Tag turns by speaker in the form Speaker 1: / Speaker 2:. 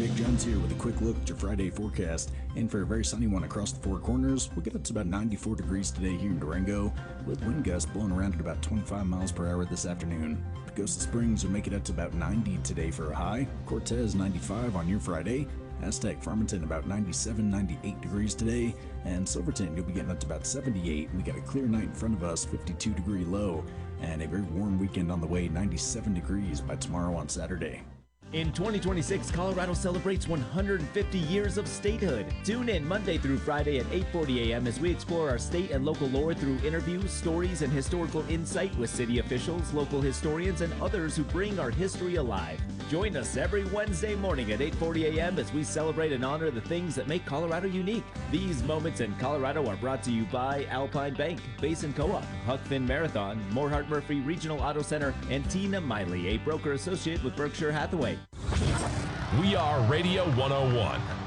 Speaker 1: Jake Jones here with a quick look at your Friday forecast. And for a very sunny one across the Four Corners, we'll get up to about 94 degrees today here in Durango, with wind gusts blowing around at about 25 miles per hour this afternoon. Pagosa Springs will make it up to about 90 today for a high. Cortez 95 on your Friday. Aztec, Farmington about 97, 98 degrees today. And Silverton, you'll be getting up to about 78. We got a clear night in front of us, 52 degree low. And a very warm weekend on the way, 97 degrees by tomorrow on Saturday.
Speaker 2: In 2026, Colorado celebrates 150 years of statehood. Tune in Monday through Friday at 8:40 a.m. as we explore our state and local lore through interviews, stories, and historical insight with city officials, local historians, and others who bring our history alive. Join us every Wednesday morning at 8:40 a.m. as we celebrate and honor the things that make Colorado unique. These moments in Colorado are brought to you by Alpine Bank, Basin Co-op, Huck Finn Marathon, Morehart Murphy Regional Auto Center, and Tina Miley, a broker associate with Berkshire Hathaway.
Speaker 3: We are Radio 101.